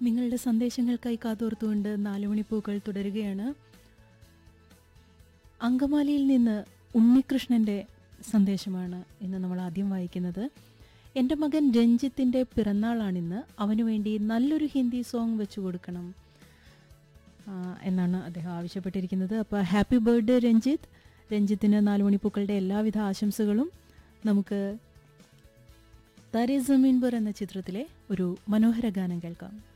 നിങ്ങളുടെ സന്ദേശങ്ങൾക്കായി കാതോർത്തുകൊണ്ട് 4 മണിപ്പൂക്കൾ തുടരുകയാണ്. അങ്കമാലിയിൽ നിന്ന് ഉണ്ണികൃഷ്ണൻ്റെ സന്ദേശമാണ് ഇന്ന് നമ്മൾ ആദ്യം വായിക്കുന്നത്. എൻ്റെ മകൻ രഞ്ജിത്തിൻ്റെ പിറന്നാളാണിന്ന്. അവന് വേണ്ടി നല്ലൊരു ഹിന്ദി സോങ് വെച്ചു കൊടുക്കണം എന്നാണ് അദ്ദേഹം ആവശ്യപ്പെട്ടിരിക്കുന്നത്. അപ്പോൾ ഹാപ്പി ബർത്ത്ഡേ രഞ്ജിത്ത്. രഞ്ജിത്തിന് 4 മണിപ്പൂക്കളുടെ എല്ലാവിധ ആശംസകളും. നമുക്ക് താരേ സമീൻ പർ എന്ന ചിത്രത്തിലെ ഒരു മനോഹര ഗാനം കേൾക്കാം.